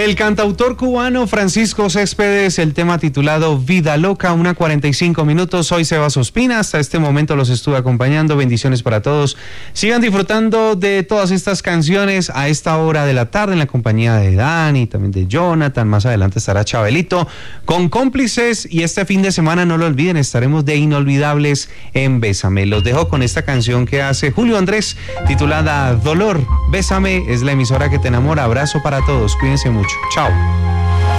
El cantautor cubano Francisco Céspedes, el tema titulado Vida Loca, 1:45. Soy Sebas Ospina, hasta este momento los estuve acompañando. Bendiciones para todos. Sigan disfrutando de todas estas canciones a esta hora de la tarde en la compañía de Dani, también de Jonathan. Más adelante estará Chabelito con Cómplices, y este fin de semana, no lo olviden, estaremos de inolvidables en Bésame. Los dejo con esta canción que hace Julio Andrés titulada Dolor. Bésame es la emisora que te enamora. Abrazo para todos, cuídense mucho. Chao.